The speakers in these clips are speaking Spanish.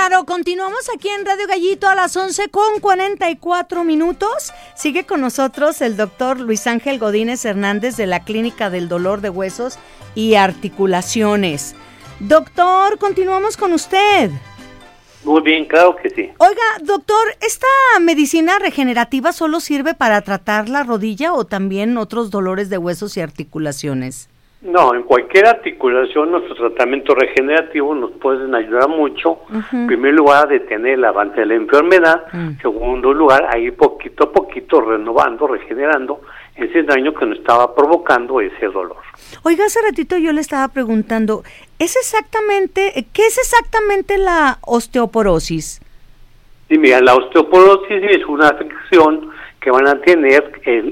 Claro, continuamos aquí en Radio Gallito a las 11:44. Sigue con nosotros el doctor Luis Ángel Godínez Hernández de la Clínica del Dolor de Huesos y Articulaciones. Doctor, continuamos con usted. Muy bien, claro que sí. Oiga, doctor, ¿esta medicina regenerativa solo sirve para tratar la rodilla o también otros dolores de huesos y articulaciones? No, en cualquier articulación, nuestros tratamientos regenerativos nos pueden ayudar mucho. En primer lugar, a detener el avance de la enfermedad. En segundo lugar, a ir poquito a poquito renovando, regenerando ese daño que nos estaba provocando ese dolor. Oiga, hace ratito yo le estaba preguntando, ¿qué es exactamente la osteoporosis? Sí, mira, la osteoporosis es una afección que van a tener el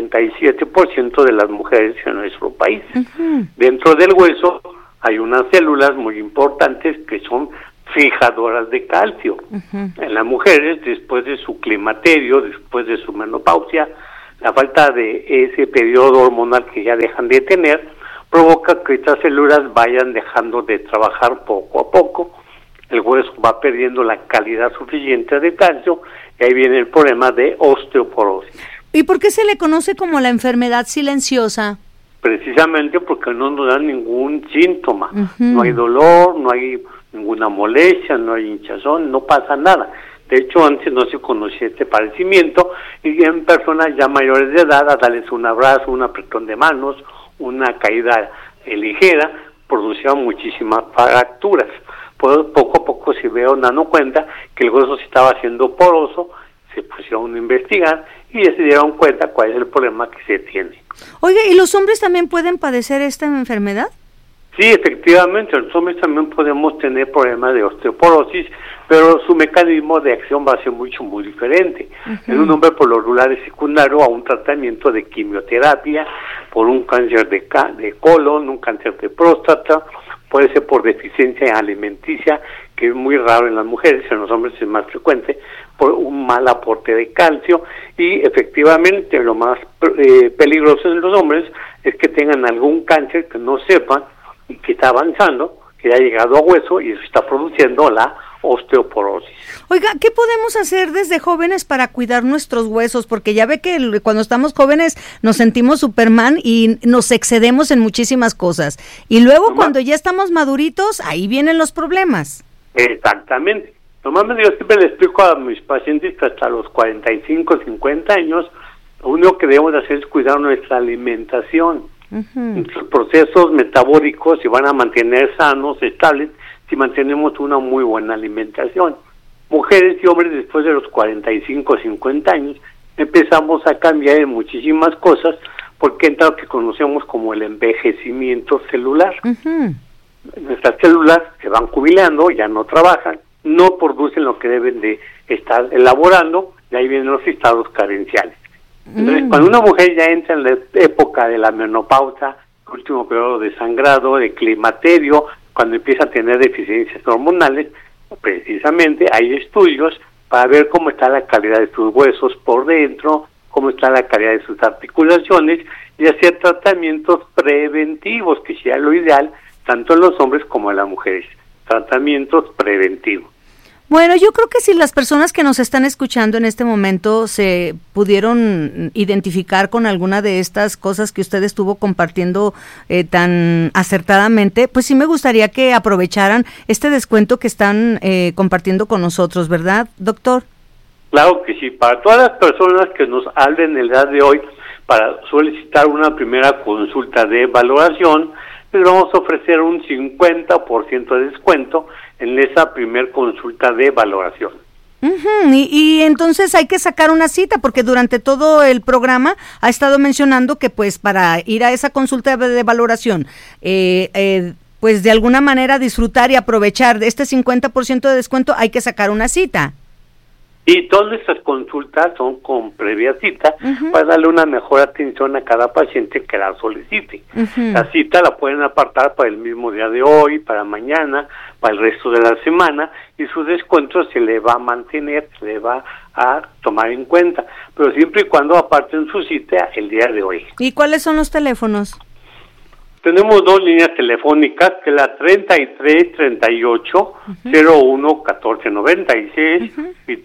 87% de las mujeres en nuestro país. Dentro del hueso hay unas células muy importantes que son fijadoras de calcio. En las mujeres, después de su climaterio, después de su menopausia, la falta de ese periodo hormonal que ya dejan de tener, provoca que estas células vayan dejando de trabajar poco a poco. El hueso va perdiendo la calidad suficiente de calcio y ahí viene el problema de osteoporosis. ¿Y por qué se le conoce como la enfermedad silenciosa? Precisamente porque no nos da ningún síntoma. No hay dolor, no hay ninguna molestia, no hay hinchazón, no pasa nada. De hecho, antes no se conocía este padecimiento y en personas ya mayores de edad, a darles un abrazo, un apretón de manos, una caída ligera, producía muchísimas fracturas. Poco a poco se vieron dando cuenta que el hueso se estaba haciendo poroso, se pusieron a investigar y ya se dieron cuenta cuál es el problema que se tiene. Oiga, ¿y los hombres también pueden padecer esta enfermedad? Sí, efectivamente, los hombres también podemos tener problemas de osteoporosis, pero su mecanismo de acción va a ser muy diferente. En un hombre por lo regular es secundario a un tratamiento de quimioterapia por un cáncer de colon, un cáncer de próstata, puede ser por deficiencia alimenticia, que es muy raro en las mujeres, en los hombres es más frecuente, por un mal aporte de calcio, y efectivamente lo más peligroso en los hombres es que tengan algún cáncer que no sepan y que está avanzando, que ya ha llegado a hueso y eso está produciendo la osteoporosis. Oiga, ¿qué podemos hacer desde jóvenes para cuidar nuestros huesos? Porque ya ve que cuando estamos jóvenes nos sentimos Superman y nos excedemos en muchísimas cosas. Y luego cuando ya estamos maduritos, ahí vienen los problemas. Exactamente. Normalmente yo siempre le explico a mis pacientes que hasta los 45, 50 años, lo único que debemos hacer es cuidar nuestra alimentación. Nuestros procesos metabólicos se van a mantener sanos, estables, si mantenemos una muy buena alimentación. Mujeres y hombres después de los 45 o 50 años empezamos a cambiar en muchísimas cosas porque entra lo que conocemos como el envejecimiento celular. Nuestras células se van jubilando, ya no trabajan, no producen lo que deben de estar elaborando y ahí vienen los estados carenciales. Entonces, cuando una mujer ya entra en la época de la menopausia, último periodo de sangrado, de climaterio, cuando empieza a tener deficiencias hormonales, precisamente hay estudios para ver cómo está la calidad de sus huesos por dentro, cómo está la calidad de sus articulaciones y hacer tratamientos preventivos, que sea lo ideal, tanto en los hombres como en las mujeres. Tratamientos preventivos. Bueno, yo creo que si las personas que nos están escuchando en este momento se pudieron identificar con alguna de estas cosas que usted estuvo compartiendo tan acertadamente, pues sí me gustaría que aprovecharan este descuento que están compartiendo con nosotros, ¿verdad, doctor? Claro que sí, para todas las personas que nos hablen el día de hoy para solicitar una primera consulta de valoración, les vamos a ofrecer un 50% de descuento en esa primer consulta de valoración. Y entonces hay que sacar una cita, porque durante todo el programa ha estado mencionando que pues para ir a esa consulta de valoración, pues de alguna manera disfrutar y aprovechar de este 50% de descuento hay que sacar una cita. Y todas nuestras consultas son con previa cita para darle una mejor atención a cada paciente que la solicite. La cita la pueden apartar para el mismo día de hoy, para mañana, para el resto de la semana, y su descuento se le va a mantener, se le va a tomar en cuenta, pero siempre y cuando aparten su cita el día de hoy. ¿Y cuáles son los teléfonos? Tenemos 2 líneas telefónicas, que es la 3338-01-1496 y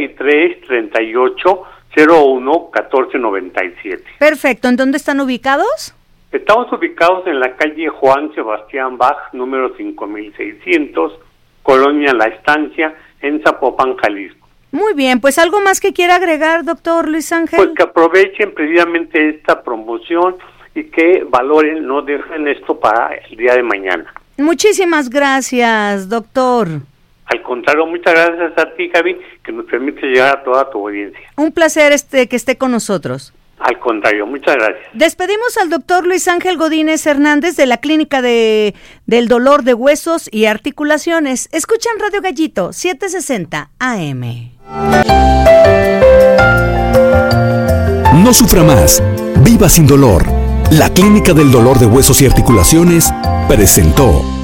3338-01-1497. Perfecto. ¿En dónde están ubicados? Estamos ubicados en la calle Juan Sebastián Bach, número 5600, Colonia La Estancia, en Zapopan, Jalisco. Muy bien, pues algo más que quiera agregar, doctor Luis Ángel. Pues que aprovechen precisamente esta promoción y que valoren, no dejen esto para el día de mañana. Muchísimas gracias, doctor. Al contrario, muchas gracias a ti, Gaby, que nos permite llegar a toda tu audiencia. Un placer que esté con nosotros. Al contrario, muchas gracias. Despedimos al doctor Luis Ángel Godínez Hernández de la Clínica del Dolor de Huesos y Articulaciones. Escuchan Radio Gallito, 760 AM. No sufra más. Viva sin dolor. La Clínica del Dolor de Huesos y Articulaciones presentó